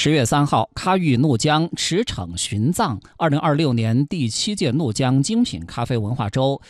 10月3号，喀域怒江驰骋寻藏2026年第7届怒江精品咖啡文化周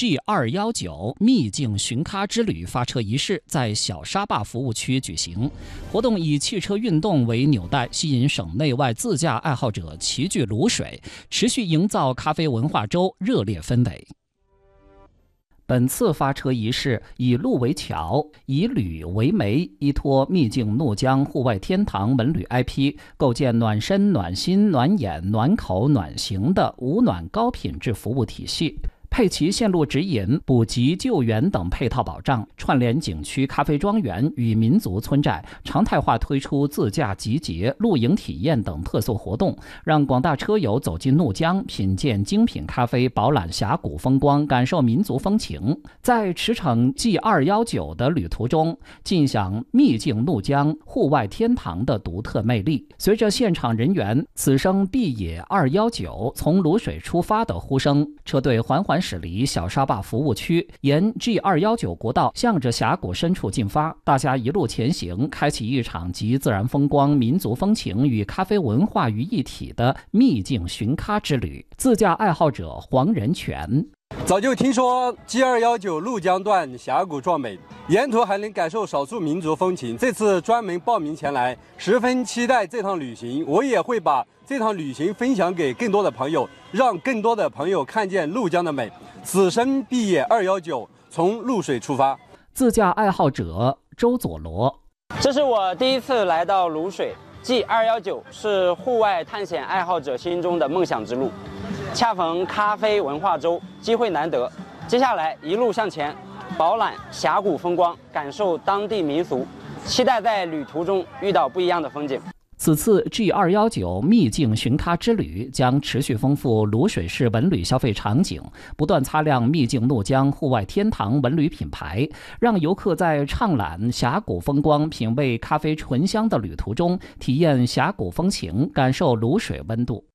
G219 秘境寻咖之旅发车仪式在小沙坝服务区举行。活动以汽车运动为纽带，吸引省内外自驾爱好者齐聚卤水，持续营造咖啡文化周热烈氛围。本次发车仪式以路为桥，以旅为媒，依托秘境怒江户外天堂文旅 IP， 构建暖身、暖心、暖眼、暖口、暖行的无暖高品质服务体系。配齐线路指引、补给救援等配套保障，串联景区咖啡庄园与民族村寨，常态化推出自驾集结、露营体验等特色活动，让广大车友走进怒江，品鉴精品咖啡，饱览峡谷风光，感受民族风情。在驰骋 G219 的旅途中，尽享秘境怒江户外天堂的独特魅力。随着现场人员“此生必也219，从卤水出发”的呼声，车队缓缓驶离小沙坝服务区，沿 G219 国道向着峡谷深处进发。大家一路前行，开启一场集自然风光、民族风情与咖啡文化于一体的秘境寻咖之旅。自驾爱好者黄仁全： 早就听说 G219 怒江段峡谷壮美，沿途还能感受少数民族风情。这次专门报名前来，十分期待这趟旅行。我也会把这趟旅行分享给更多的朋友，让更多的朋友看见怒江的美。此生必也219，从露水出发。 自驾爱好者周佐罗： 这是我第一次来到卤水 ，G219 是户外探险爱好者心中的梦想之路。恰逢咖啡文化周，机会难得。接下来一路向前，饱览峡谷风光，感受当地民俗，期待在旅途中遇到不一样的风景。 此次 G219 秘境寻咖之旅将持续丰富卤水市文旅消费场景，不断擦亮秘境怒江户外天堂文旅品牌，让游客在畅览峡谷风光、品味咖啡醇香的旅途中，体验峡谷风情，感受卤水温度。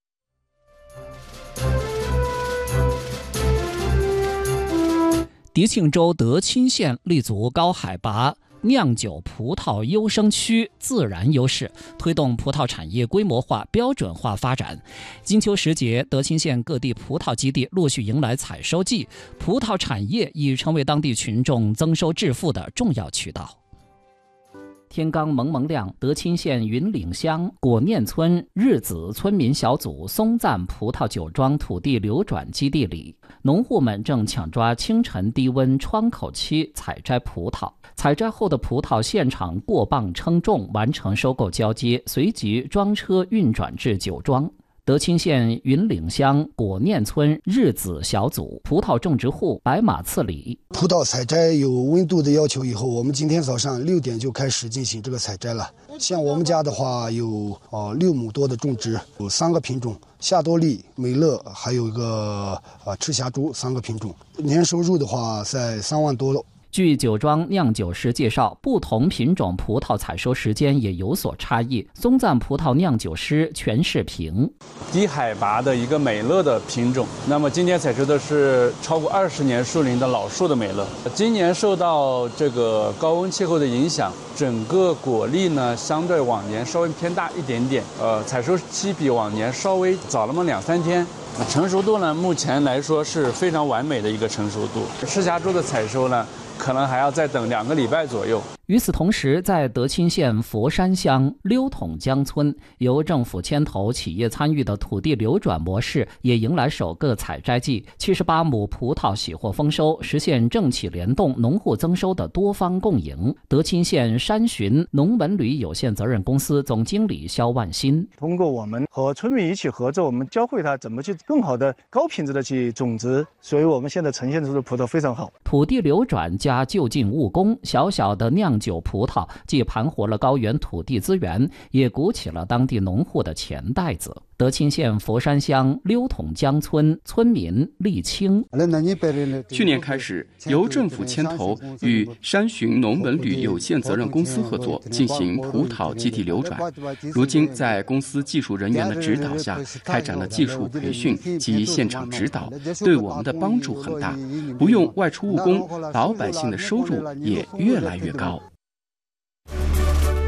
迪庆州德钦县立足高海拔酿酒葡萄优生区自然优势，推动葡萄产业规模化、标准化发展。金秋时节，德钦县各地葡萄基地陆续迎来采收季，葡萄产业已成为当地群众增收致富的重要渠道。天刚蒙蒙亮，德钦县云岭乡果念村日子村民小组松赞葡萄酒庄土地流转基地里，农户们正抢抓清晨低温窗口期采摘葡萄。采摘后的葡萄现场过磅称重，完成收购交接，随即装车运转至酒庄。德钦县云岭乡果念村日子小组葡萄种植户白马次里： 葡萄采摘有温度的要求以后，我们今天早上6点就开始进行这个采摘了。像我们家的话有6亩多的种植，有3个品种：夏多利、美乐，还有一个赤霞珠，3个品种。年收入的话在3万多。 据酒庄酿酒师介绍，不同品种葡萄采收时间也有所差异。松赞葡萄酿酒师全世平： 低海拔的一个美乐的品种，那么今年采收的是超过20年树龄的老树的美乐。今年受到这个高温气候的影响，整个果粒呢相对往年稍微偏大一点点，采收期比往年稍微早了2-3天。成熟度呢，目前来说是非常完美的一个成熟度。赤霞珠的采收呢，可能还要再等2个礼拜左右。 与此同时，在德钦县佛山乡溜桶江村，由政府牵头、企业参与的土地流转模式也迎来首个采摘季，78亩葡萄喜获丰收，实现政企联动、农户增收的多方共赢。德钦县山巡农文旅有限责任公司总经理肖万新： 通过我们和村民一起合作，我们教会他怎么去更好的、高品质的去种植，所以我们现在呈现出的葡萄非常好。 土地流转加就近务工，小小的酿酒葡萄既盘活了高原土地资源，也鼓起了当地农户的钱袋子。德钦县佛山乡溜桶江村村民厉清： 去年开始，由政府牵头与山巡农文旅有限责任公司合作进行葡萄基地流转。如今在公司技术人员的指导下，开展了技术培训及现场指导，对我们的帮助很大。不用外出务工，老百姓的收入也越来越高。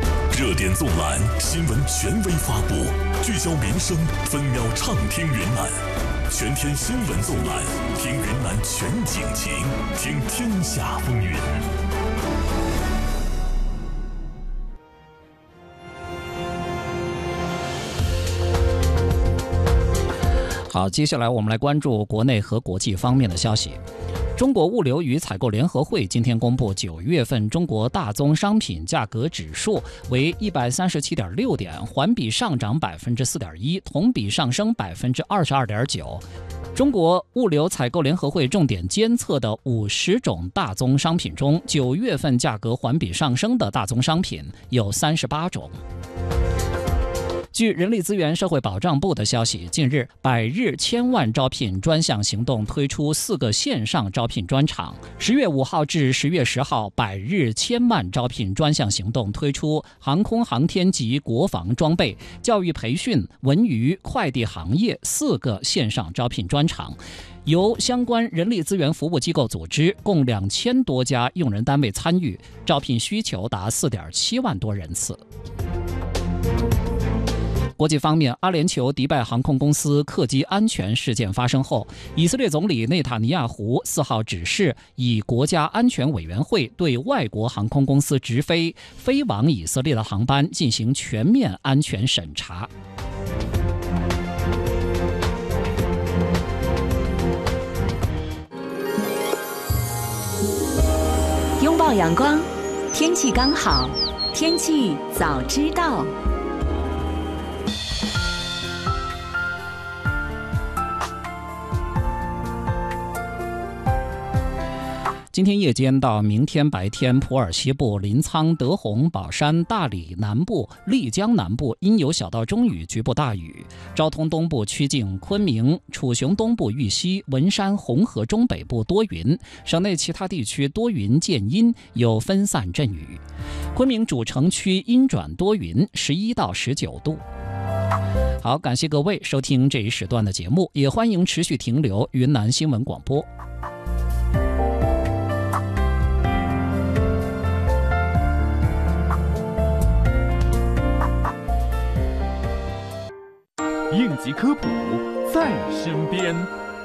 热点纵览，新闻权威发布，聚焦民生，分秒畅听云南。全天新闻纵览，听云南全景情，听天下风云。 好，接下来我们来关注国内和国际方面的消息。中国物流与采购联合会今天公布9月份中国大宗商品价格指数为137.6点，环比上涨4.1%，同比上升22.9%。中国物流采购联合会重点监测的50种大宗商品中，9月份价格环比上升的大宗商品有38种。据人力资源社会保障部的消息，近日百日千万招聘专项行动推出4个线上招聘专场。10月5号至10月10号，百日千万招聘专项行动推出航空航天及国防装备、教育培训、文娱、快递行业4个线上招聘专场，由相关人力资源服务机构组织，共2000多家用人单位参与，招聘需求达4.7万多人次。国际方面，阿联酋迪拜航空公司客机安全事件发生后，以色列总理内塔尼亚胡4号指示以国家安全委员会对外国航空公司直飞往以色列的航班进行全面安全审查。 拥抱阳光，天气刚好，天气早知道。 今天夜间到明天白天，普洱西部、临沧、德宏、保山、大理南部、丽江南部阴有小到中雨，局部大雨；昭通东部曲靖、昆明、楚雄东部、玉溪、文山、红河中北部多云，省内其他地区多云见阴，有分散阵雨。昆明主城区阴转多云，11到19度。好，感谢各位收听这一时段的节目，也欢迎持续停留云南新闻广播。 应急科普在身边。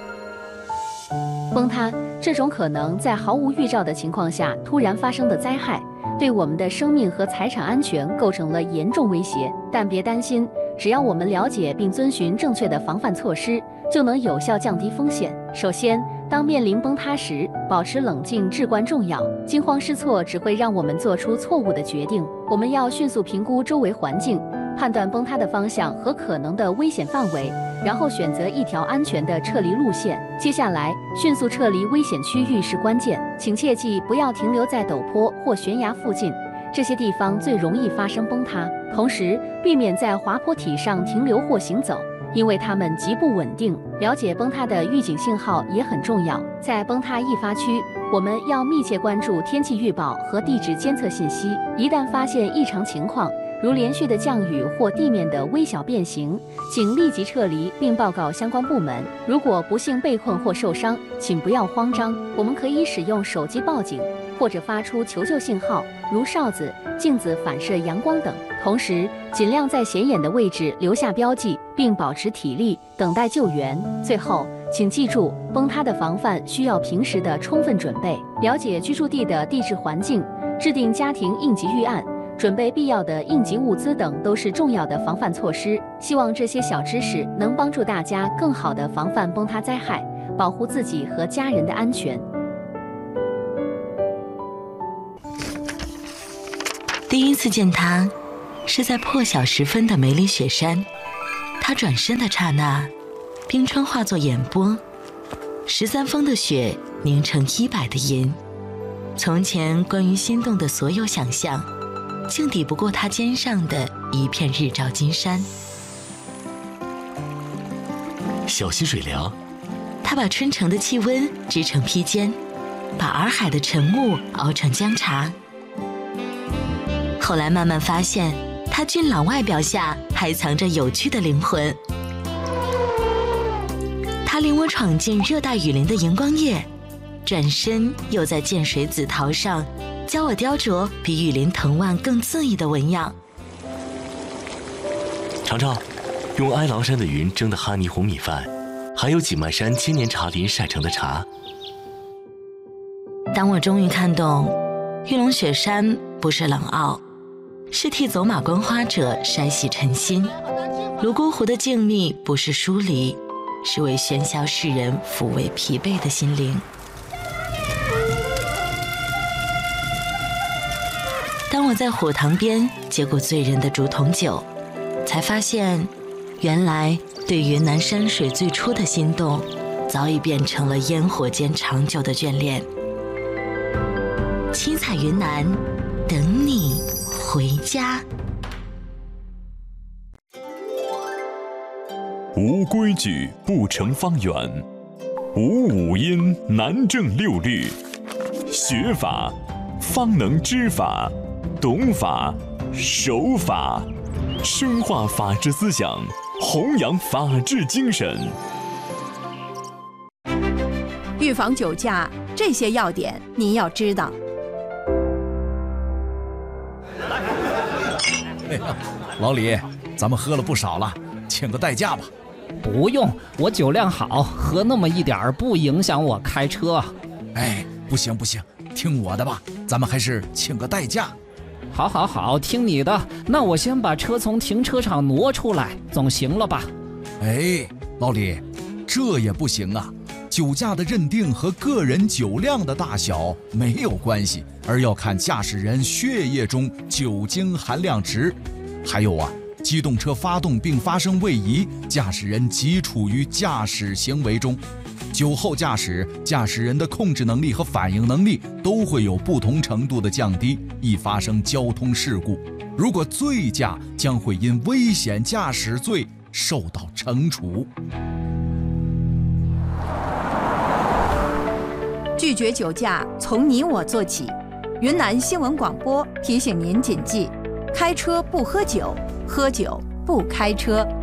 崩塌这种可能在毫无预兆的情况下突然发生的灾害，对我们的生命和财产安全构成了严重威胁。但别担心，只要我们了解并遵循正确的防范措施，就能有效降低风险。首先，当面临崩塌时，保持冷静至关重要。惊慌失措只会让我们做出错误的决定。我们要迅速评估周围环境，判断崩塌的方向和可能的危险范围，然后选择一条安全的撤离路线。接下来，迅速撤离危险区域是关键，请切记不要停留在陡坡或悬崖附近，这些地方最容易发生崩塌。同时，避免在滑坡体上停留或行走，因为它们极不稳定。了解崩塌的预警信号也很重要。在崩塌易发区，我们要密切关注天气预报和地质监测信息。一旦发现异常情况，如连续的降雨或地面的微小变形，请立即撤离并报告相关部门。如果不幸被困或受伤，请不要慌张，我们可以使用手机报警，或者发出求救信号，如哨子、镜子反射阳光等。同时，尽量在显眼的位置留下标记，并保持体力，等待救援。最后，请记住，崩塌的防范需要平时的充分准备，了解居住地的地质环境，制定家庭应急预案，准备必要的应急物资等都是重要的防范措施。希望这些小知识能帮助大家更好地防范崩塌灾害，保护自己和家人的安全。 第一次见他，是在破晓时分的梅里雪山。他转身的刹那，冰川化作眼波，13峰的雪凝成100的银。从前关于心动的所有想象，竟抵不过他肩上的一片日照金山。 小溪水凉， 他把春城的气温织成披肩，把洱海的晨雾熬成姜茶。后来慢慢发现，他俊朗外表下还藏着有趣的灵魂。他领我闯进热带雨林的荧光夜，转身又在剑水紫桃上教我雕琢比雨林藤蔓更恣意的纹样。 尝尝，用哀牢山的云蒸的哈尼红米饭，还有景迈山千年茶林晒成的茶。 当我终于看懂，玉龙雪山不是冷傲，是替走马观花者筛洗尘心；泸沽湖的静谧不是疏离，是为喧嚣世人抚慰疲惫的心灵。当我在火塘边接过醉人的竹筒酒，才发现，原来对云南山水最初的心动，早已变成了烟火间长久的眷恋。七彩云南，等你回家。 无规矩不成方圆，无五音难正六律。学法方能知法，懂法守法，深化法治思想，弘扬法治精神。 预防酒驾这些要点你要知道。 哎呀，老李，咱们喝了不少了，请个代驾吧。 不用，我酒量好，喝那么一点儿不影响我开车。 哎，不行不行，听我的吧，咱们还是请个代驾。 好，听你的。那我先把车从停车场挪出来，总行了吧？ 哎，老李，这也不行啊。酒驾的认定和个人酒量的大小没有关系，而要看驾驶人血液中酒精含量值。还有啊，机动车发动并发生位移，驾驶人即处于驾驶行为中。酒后驾驶，驾驶人的控制能力和反应能力都会有不同程度的降低，易发生交通事故。如果醉驾，将会因危险驾驶罪受到惩处。 拒绝酒驾，从你我做起。云南新闻广播提醒您谨记：开车不喝酒，喝酒不开车。